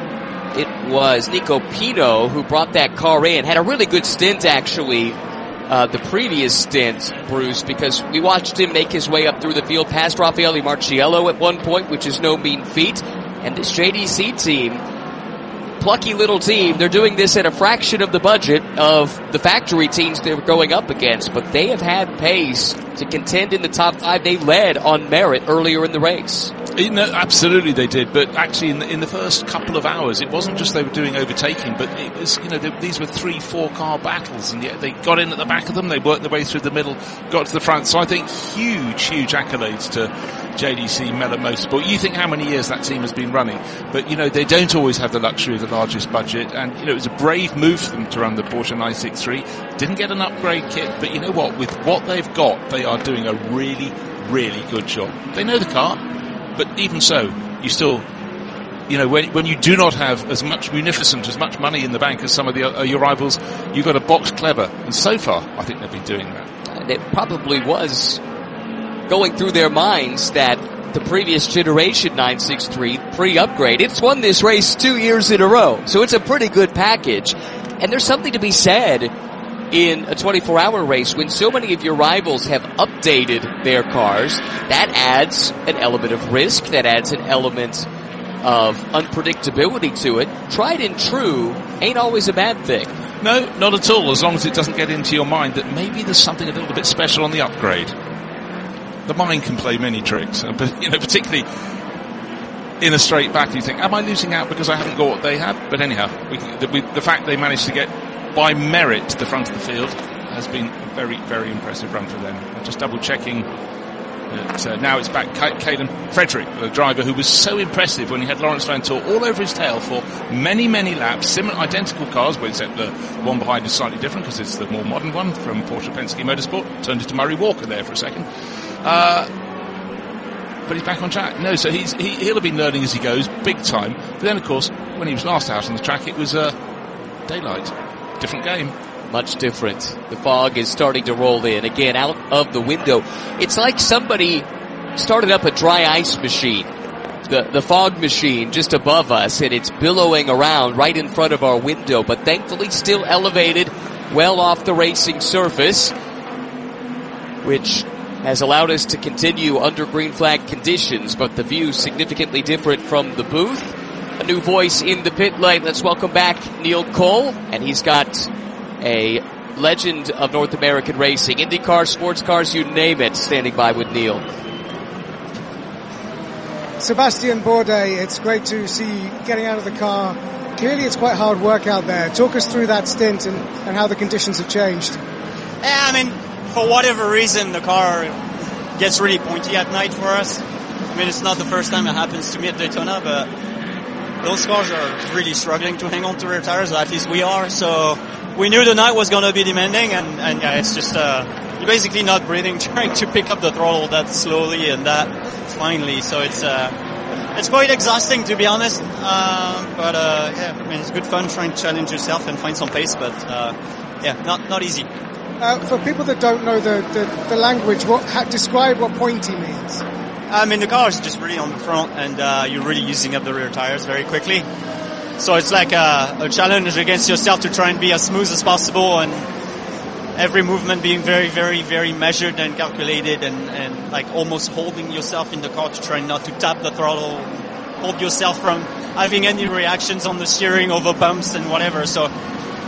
It was Nico Pino who brought that car in. Had a really good stint, actually, uh, the previous stint, Bruce, because we watched him make his way up through the field past Raffaele Marciello at one point, which is no mean feat. And this J D C team, plucky little team, they're doing this at a fraction of the budget of the factory teams they're going up against, but they have had pace to contend in the top five. They led on merit earlier in the race. You know, absolutely they did, but actually in the, in the first couple of hours, it wasn't just they were doing overtaking, but it was, you know, they, these were three, four car battles, and yet they got in at the back of them, they worked their way through the middle, got to the front. So I think huge, huge accolades to J D C Mellor Motorsport. You think how many years that team has been running, but you know, they don't always have the luxury of the largest budget, and you know, it was a brave move for them to run the Porsche nine sixty-three. Didn't get an upgrade kit, but you know what, with what they've got, they are doing a really, really good job. They know the car. But even so, you still, you know, when when you do not have as much munificent, as much money in the bank as some of the uh, your rivals, you've got to box clever. And so far, I think they've been doing that. And it probably was going through their minds that the previous generation nine sixty-three pre-upgrade, it's won this race two years in a row. So it's a pretty good package. And there's something to be said in a twenty-four hour race when so many of your rivals have updated their cars. That adds an element of risk, that adds an element of unpredictability to it. Tried and true ain't always a bad thing. No, not at all, as long as it doesn't get into your mind that maybe there's something a little bit special on the upgrade. The mind can play many tricks, but you know, particularly in a straight battle, you think, am I losing out because I haven't got what they have? But anyhow, we, the, we, the fact they managed to get by merit to the front of the field has been a very, very impressive run for them. I'm just double checking that uh, now it's back Caden Frederick, the driver who was so impressive when he had Lawrence Vanthoor all over his tail for many, many laps, similar, identical cars, but except the one behind is slightly different because it's the more modern one from Porsche Penske Motorsport. Turned into Murray Walker there for a second. Uh, but he's back on track. No, so he's, he, he'll have been learning as he goes, big time. But then, of course, when he was last out on the track, it was uh, daylight. Different game. Much different. The fog is starting to roll in again out of the window. It's like somebody started up a dry ice machine, the the fog machine just above us, and it's billowing around right in front of our window, but thankfully still elevated well off the racing surface, which has allowed us to continue under green flag conditions, but the view significantly different from the booth. A new voice in the pit lane. Let's welcome back Neil Cole, and he's got a legend of North American racing, IndyCar, sports cars, you name it, standing by with Neil. Sebastian Bourdais, it's great to see you getting out of the car. Clearly it's quite hard work out there. Talk us through that stint and, and how the conditions have changed. Yeah, I mean, for whatever reason, the car gets really pointy at night for us. I mean, it's not the first time it happens to me at Daytona, but those cars are really struggling to hang on to rear tires, or at least we are. So we knew the night was going to be demanding, and, and yeah, it's just uh, you're basically not breathing, trying to pick up the throttle that slowly and that finally. So it's uh, it's quite exhausting, to be honest. Uh, but uh, yeah, I mean, it's good fun trying to challenge yourself and find some pace. But uh, yeah, not not easy. Uh, for people that don't know the the, the language, what ha, describe what pointy means. I mean, the car is just really on the front, and uh, you're really using up the rear tires very quickly. So it's like a, a challenge against yourself to try and be as smooth as possible, and every movement being very, very, very measured and calculated, and, and like almost holding yourself in the car to try not to tap the throttle, hold yourself from having any reactions on the steering over bumps and whatever. So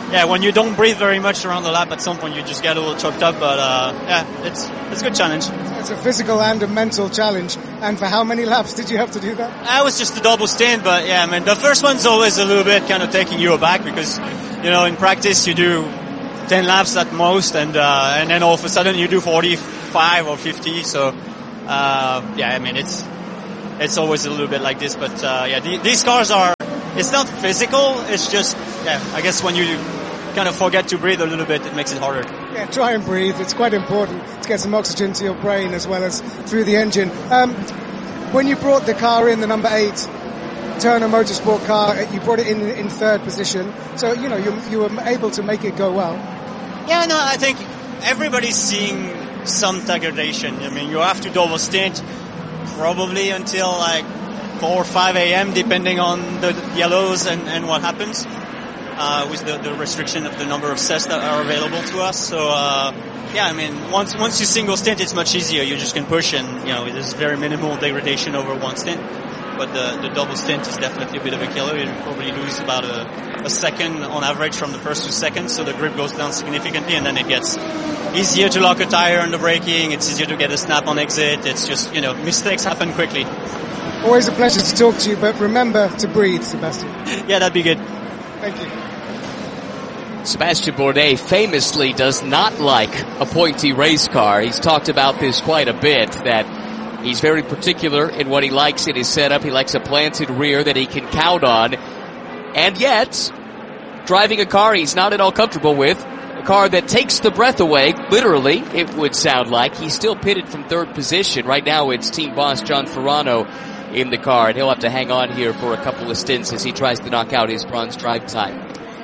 yeah, when you don't breathe very much around the lap, at some point you just get a little choked up. But uh, yeah, it's it's a good challenge. It's a physical and a mental challenge. And for how many laps did you have to do that? I was just a double stint, but yeah, I mean, the first one's always a little bit kind of taking you aback because, you know, in practice you do ten laps at most, and uh, and then all of a sudden you do forty-five or fifty. So uh, yeah, I mean, it's it's always a little bit like this. But uh, yeah, the, these cars are. It's not physical. It's just yeah. I guess when you kind of forget to breathe a little bit, it makes it harder. Yeah, try and breathe. It's quite important to get some oxygen to your brain as well as through the engine. Um, when you brought the car in, the number eight Turner Motorsport car, you brought it in in third position. So, you know, you, you were able to make it go well. Yeah, no, I think everybody's seeing some degradation. I mean, you have to double stint probably until like four or five a.m. depending on the yellows and, and what happens. Uh, with the, the restriction of the number of sets that are available to us. So, uh, yeah, I mean, once once you single stint, it's much easier. You just can push and, you know, there's very minimal degradation over one stint. But the, the double stint is definitely a bit of a killer. You probably lose about a, a second on average from the first to second, so the grip goes down significantly, and then it gets easier to lock a tire on the braking. It's easier to get a snap on exit. It's just, you know, mistakes happen quickly. Always a pleasure to talk to you, but remember to breathe, Sebastian. Yeah, that'd be good. Thank you. Sebastian Bourdais famously does not like a pointy race car. He's talked about this quite a bit, that he's very particular in what he likes in his setup. He likes a planted rear that he can count on. And yet, driving a car he's not at all comfortable with, a car that takes the breath away, literally, it would sound like. He's still pitted from third position. Right now it's team boss John Ferrano in the car, and he'll have to hang on here for a couple of stints as he tries to knock out his bronze drive time.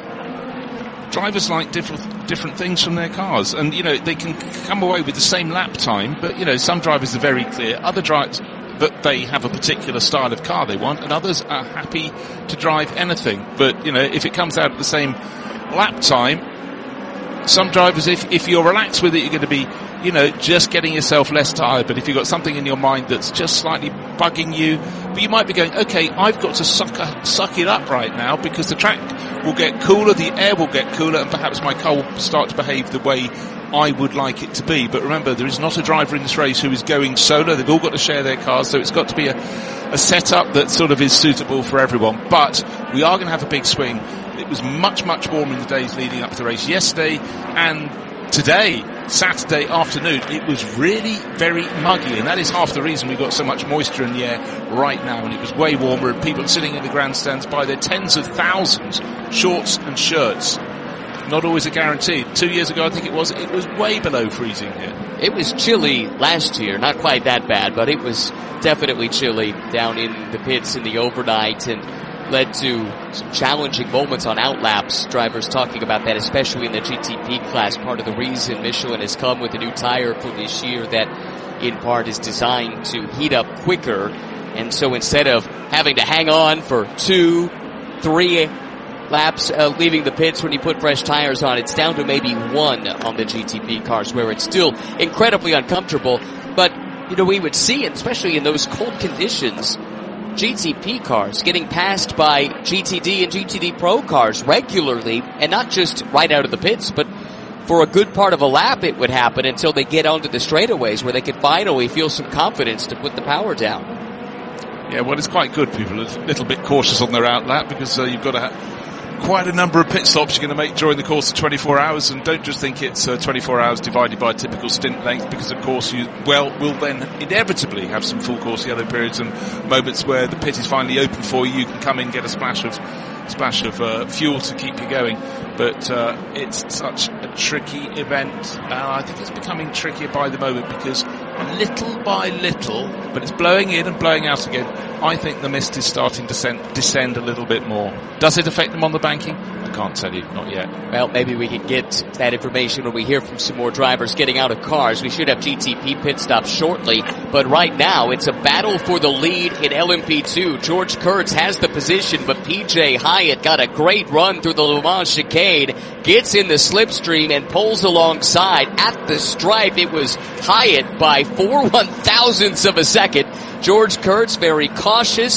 Drivers like different different things from their cars, and you know they can come away with the same lap time, but you know some drivers are very clear, other drivers that they have a particular style of car they want, and others are happy to drive anything. But you know if it comes out at the same lap time, some drivers, if if you're relaxed with it, you're going to be, you know, just getting yourself less tired. But if you've got something in your mind that's just slightly bugging you, but you might be going, okay, I've got to suck, a, suck it up right now because the track will get cooler, the air will get cooler, and perhaps my car will start to behave the way I would like it to be. But remember, there is not a driver in this race who is going solo. They've all got to share their cars, so it's got to be a, a setup that sort of is suitable for everyone. But we are going to have a big swing. It was much, much warmer in the days leading up to the race yesterday, and today, Saturday afternoon, it was really very muggy, and that is half the reason we've got so much moisture in the air right now, and it was way warmer, and people sitting in the grandstands by their tens of thousands, shorts and shirts. Not always a guarantee. Two years ago, I think it was, it was way below freezing here. It was chilly last year, not quite that bad, but it was definitely chilly down in the pits in the overnight, and led to some challenging moments on outlaps. Drivers talking about that, especially in the G T P class. Part of the reason Michelin has come with a new tire for this year that in part is designed to heat up quicker. And so instead of having to hang on for two, three laps uh, leaving the pits when you put fresh tires on, it's down to maybe one on the G T P cars, where it's still incredibly uncomfortable. But, you know, we would see, especially in those cold conditions, G T P cars getting passed by G T D and G T D Pro cars regularly, and not just right out of the pits, but for a good part of a lap it would happen until they get onto the straightaways where they could finally feel some confidence to put the power down. Yeah, well, it's quite good. People are a little bit cautious on their out lap because uh, you've got to have quite a number of pit stops you're going to make during the course of twenty-four hours, and don't just think it's uh, twenty-four hours divided by a typical stint length, because of course you well will then inevitably have some full course yellow periods and moments where the pit is finally open for you. You can come in, get a splash of splash of uh, fuel to keep you going, but uh, it's such a tricky event. Uh, I think it's becoming trickier by the moment because little by little, but it's blowing in and blowing out again, I think the mist is starting to descend, descend a little bit more. Does it affect them on the banking? I can't tell you, not yet. Well, maybe we can get that information when we hear from some more drivers getting out of cars. We should have G T P pit stops shortly, but right now it's a battle for the lead in L M P two. George Kurtz has the position, but P J Hyatt got a great run through the Le Mans chicane, gets in the slipstream and pulls alongside at the stripe. It was Hyatt by four one thousandths of a second. George Kurtz very cautious,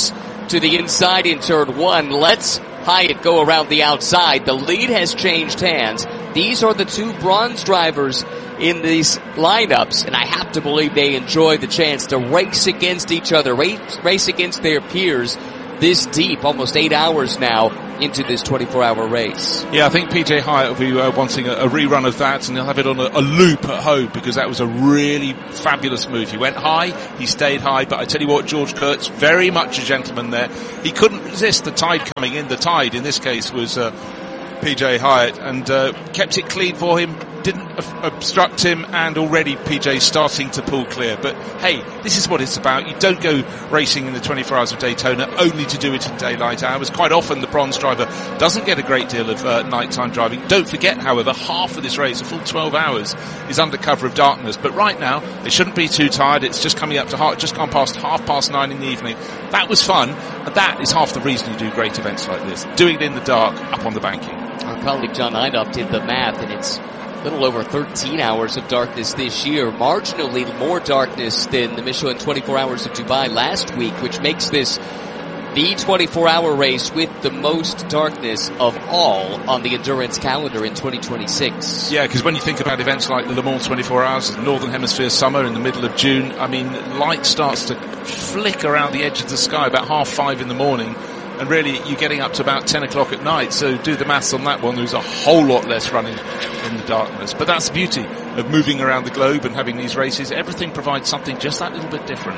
to the inside in turn one. Lets Hyatt go around the outside. The lead has changed hands. These are the two bronze drivers in these lineups, and I have to believe they enjoy the chance to race against each other, race, race against their peers this deep, almost eight hours now into this twenty-four hour race. Yeah, I think P J Hyatt will be uh, wanting a, a rerun of that, and he'll have it on a, a loop at home, because that was a really fabulous move. He went high, he stayed high, but I tell you what, George Kurtz, very much a gentleman there. He couldn't resist the tide coming in. The tide, in this case, was uh, P J Hyatt, and uh, kept it clean for him, didn't obstruct him, and already P J's starting to pull clear. But hey, this is what it's about. You don't go racing in the twenty-four hours of Daytona only to do it in daylight hours. Quite often the bronze driver doesn't get a great deal of uh, nighttime driving. Don't forget, however, half of this race, a full twelve hours, is under cover of darkness. But right now, they shouldn't be too tired. It's just coming up to half, just gone past half past nine in the evening. That was fun, and that is half the reason you do great events like this. Doing it in the dark, up on the banking. Our colleague John Eidoff did the math, and it's a little over thirteen hours of darkness this year, marginally more darkness than the Michelin twenty-four hours of Dubai last week, which makes this the twenty-four hour race with the most darkness of all on the endurance calendar in twenty twenty-six. Yeah, because when you think about events like the Le Mans twenty-four hours, the Northern Hemisphere summer in the middle of June, I mean, light starts to flick around the edge of the sky about half five in the morning, and really you're getting up to about ten o'clock at night. So do the maths on that one. There's a whole lot less running in the darkness. But that's the beauty of moving around the globe and having these races. Everything provides something just that little bit different.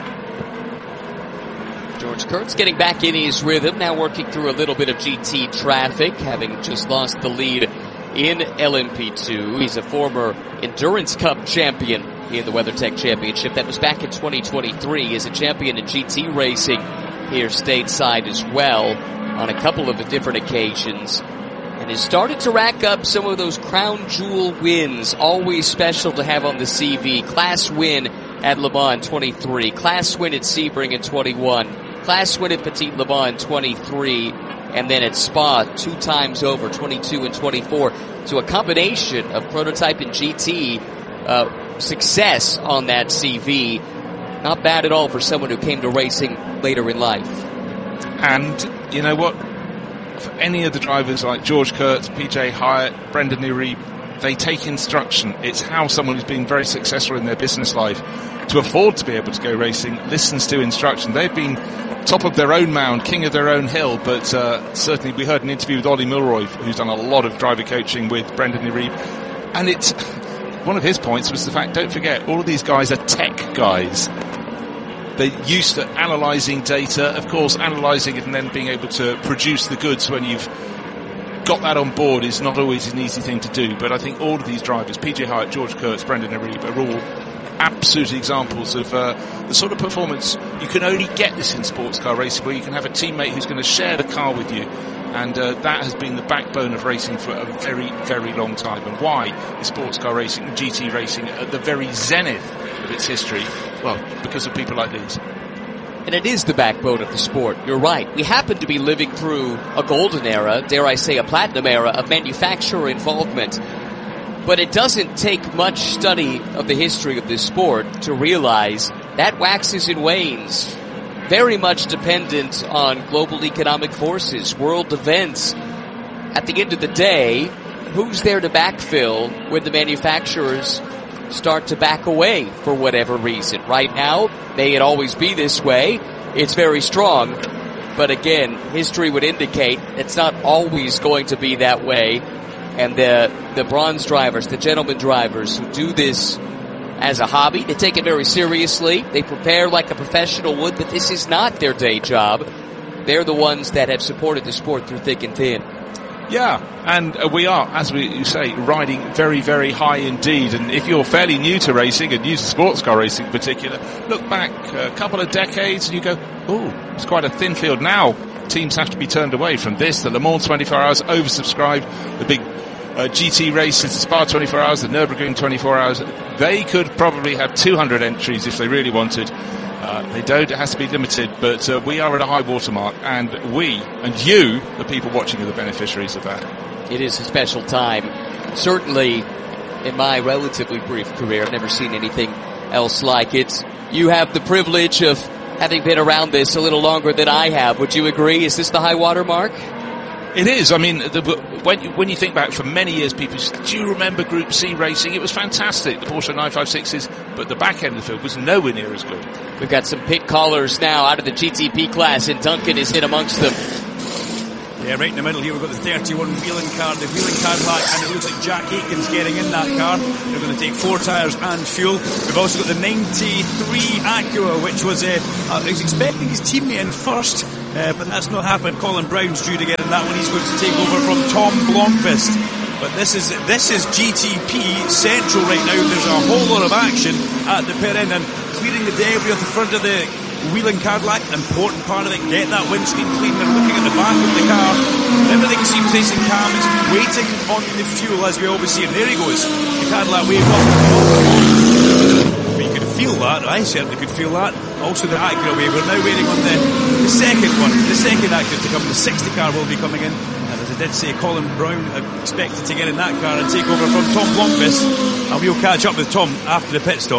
George Kurtz getting back in his rhythm, now working through a little bit of G T traffic, having just lost the lead in L M P two. He's a former Endurance Cup champion in the WeatherTech Championship. That was back in twenty twenty-three. As a champion in G T racing here stateside as well on a couple of different occasions, and has started to rack up some of those crown jewel wins, always special to have on the C V. Class win at Le Mans in twenty-three, class win at Sebring in twenty-one, class win at Petit Le Mans in twenty-three, and then at Spa two times over, twenty-two and twenty-four. So a combination of prototype and G T uh, success on that C V. Not bad at all for someone who came to racing later in life. And you know what? For any of the drivers like George Kurtz, P J Hyatt, Brendan Iribe, they take instruction. It's how someone who's been very successful in their business life to afford to be able to go racing listens to instruction. They've been top of their own mound, king of their own hill, but uh, certainly we heard an interview with Ollie Milroy, who's done a lot of driver coaching with Brendan Iribe, and it's one of his points was the fact, don't forget, all of these guys are tech guys. They're used to analysing data, of course, analysing it and then being able to produce the goods when you've got that on board is not always an easy thing to do. But I think all of these drivers, P J Hyatt, George Kurtz, Brendan Iribe, are all absolute examples of uh, the sort of performance you can only get this in sports car racing, where you can have a teammate who's going to share the car with you. And uh, that has been the backbone of racing for a very, very long time. And why is sports car racing and G T racing at the very zenith of its history? Well, because of people like these. And it is the backbone of the sport. You're right. We happen to be living through a golden era, dare I say a platinum era, of manufacturer involvement. But it doesn't take much study of the history of this sport to realize that waxes and wanes. Very much dependent on global economic forces, world events. At the end of the day, who's there to backfill when the manufacturers start to back away for whatever reason? Right now, may it always be this way. It's very strong. But again, history would indicate it's not always going to be that way. And the, the bronze drivers, the gentleman drivers who do this as a hobby, they take it very seriously. They prepare like a professional would, but this is not their day job. They're the ones that have supported the sport through thick and thin. Yeah, and uh, we are, as we you say, riding very, very high indeed. And if you're fairly new to racing, and new to sports car racing in particular, look back a couple of decades and you go, oh, it's quite a thin field now. Teams have to be turned away from this. The Le Mans twenty-four hours oversubscribed, the big uh, G T races, the Spa twenty-four hours, the Nürburgring twenty-four hours. They could probably have two hundred entries if they really wanted. Uh, they don't, it has to be limited, but uh, we are at a high watermark, and we, and you, the people watching, are the beneficiaries of that. It is a special time. Certainly, in my relatively brief career, I've never seen anything else like it. You have the privilege of having been around this a little longer than I have. Would you agree? Is this the high water mark? It is. I mean, the, when, you, when you think back, for many years, people said, do you remember Group C racing? It was fantastic, the Porsche nine fifty-sixes, but the back end of the field was nowhere near as good. We've got some pit callers now out of the G T P class, and Duncan is hit amongst them. Yeah, right in the middle here we've got the thirty-one Wheeling car, the Wheeling Cadillac, and it looks like Jack Aitken's getting in that car. They're going to take four tyres and fuel. We've also got the ninety-three Acura, which was, uh, uh, he was expecting his teammate in first, uh, but that's not happened. Colin Brown's due to get in that one. He's going to take over from Tom Blomqvist. But this is this is G T P Central right now. There's a whole lot of action at the pit end, and clearing the debris off the front of the Wheeling Cadillac, important part of it, get that windscreen clean. They're looking at the back of the car. Everything seems nice and calm. It's waiting on the fuel, as we always see. And there he goes. The Cadillac waved off. We could feel that. I certainly could feel that. Also the Acura wave. We're now waiting on the, the second one. The second Acura to come. The sixty car will be coming in. And as I did say, Colin Brown expected to get in that car and take over from Tom Blomqvist. And we'll catch up with Tom after the pit stop.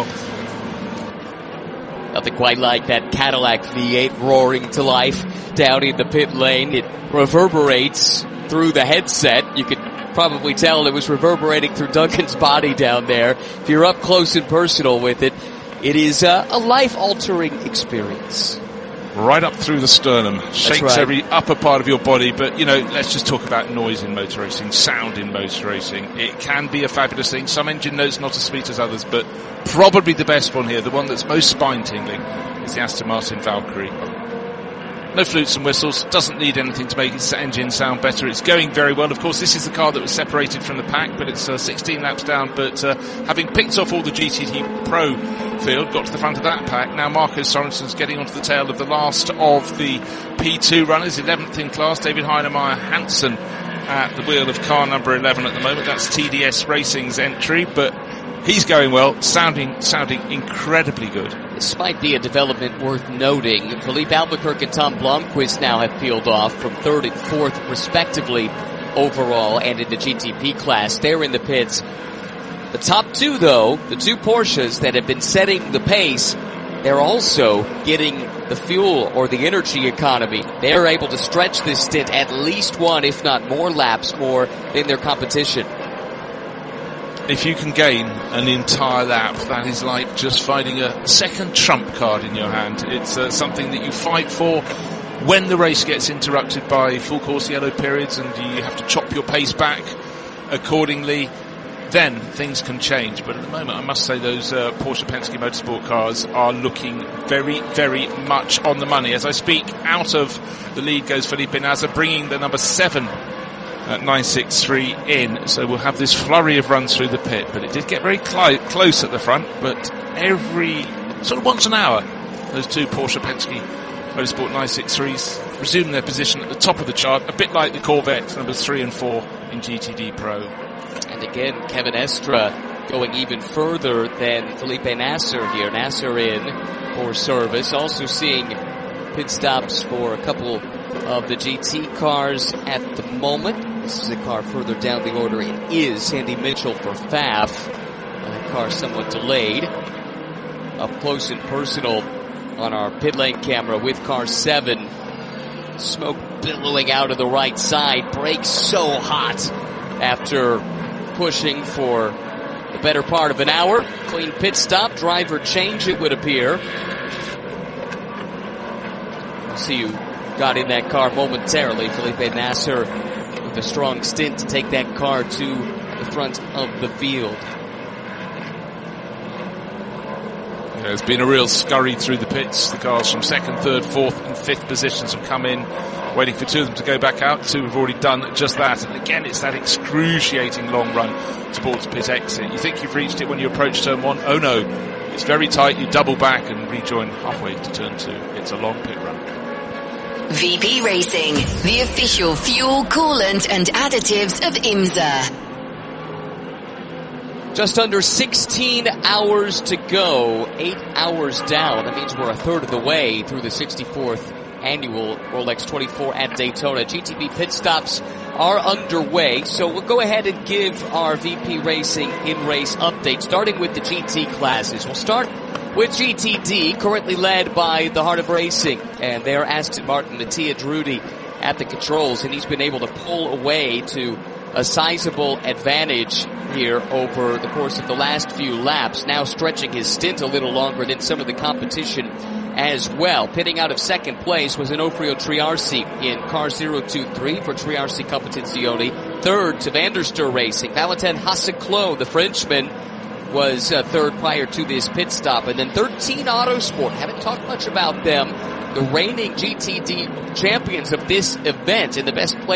Nothing quite like that Cadillac V eight roaring to life down in the pit lane. It reverberates through the headset. You could probably tell it was reverberating through Duncan's body down there. If you're up close and personal with it, it is a, a life-altering experience. Right up through the sternum, shakes right. every upper part of your body. But, you know, let's just talk about noise in motor racing, sound in motor racing. It can be a fabulous thing. Some engine notes not as sweet as others, but probably the best one here, the one that's most spine-tingling, is the Aston Martin Valkyrie. No flutes and whistles, doesn't need anything to make its engine sound better. It's going very well. Of course, this is the car that was separated from the pack, but it's uh, sixteen laps down. But uh, having picked off all the G T D Pro field, got to the front of that pack, now Marco Sorensen's getting onto the tail of the last of the P two runners, eleventh in class, David Heinemeier Hansen at the wheel of car number eleven at the moment. That's T D S Racing's entry, but he's going well, sounding sounding incredibly good. This might be a development worth noting. Philippe Albuquerque and Tom Blomqvist now have peeled off from third and fourth, respectively, overall and in the G T P class. They're in the pits. The top two, though, the two Porsches that have been setting the pace, they're also getting the fuel or the energy economy. They're able to stretch this stint at least one, if not more laps more than their competition. If you can gain an entire lap, that is like just finding a second trump card in your hand. It's uh, something that you fight for when the race gets interrupted by full course yellow periods and you have to chop your pace back accordingly. Then things can change. But at the moment, I must say those uh, Porsche Penske Motorsport cars are looking very, very much on the money. As I speak, out of the lead goes Felipe Nasr, bringing the number seven at nine sixty-three in, so we'll have this flurry of runs through the pit, but it did get very cl- close at the front, but every sort of once an hour those two Porsche Penske Motorsport nine sixty-threes resume their position at the top of the chart, a bit like the Corvette numbers three and four in G T D Pro. And again, Kevin Estre going even further than Felipe Nasr here. Nasr in for service, also seeing pit stops for a couple of the G T cars at the moment. This is a car further down the order. It is Sandy Mitchell for F A F. That car somewhat delayed. Up close and personal on our pit lane camera with car seven. Smoke billowing out of the right side. Brakes so hot after pushing for the better part of an hour. Clean pit stop. Driver change, it would appear. We'll see who got in that car momentarily. Felipe Nasr with a strong stint to take that car to the front of the field. There's been a real scurry through the pits. The cars from second, third, fourth and fifth positions have come in, waiting for two of them to go back out. Two have already done just that. And again, it's that excruciating long run towards pit exit. You think you've reached it when you approach turn one. Oh no, it's very tight. You double back and rejoin halfway to turn two. It's a long pit run. V P Racing, the official fuel, coolant and additives of IMSA. Just under sixteen hours to go, eight hours down. That means we're a third of the way through the sixty-fourth annual Rolex twenty-four at Daytona. G T P pit stops are underway, so we'll go ahead and give our V P Racing in-race update, starting with the G T classes. We'll start with G T D currently led by the Heart of Racing, and their Aston Martin Mattia Drudi at the controls, and he's been able to pull away to a sizable advantage here over the course of the last few laps, now stretching his stint a little longer than some of the competition as well. Pitting out of second place was Onofrio Triarsi in car zero two three for Triarsi Competizione. Third to Vanderstur Racing, Valentin Hasseclos, the Frenchman, was uh, third prior to this pit stop. And then thirteen Autosport, haven't talked much about them, the reigning G T D champions of this event in the best place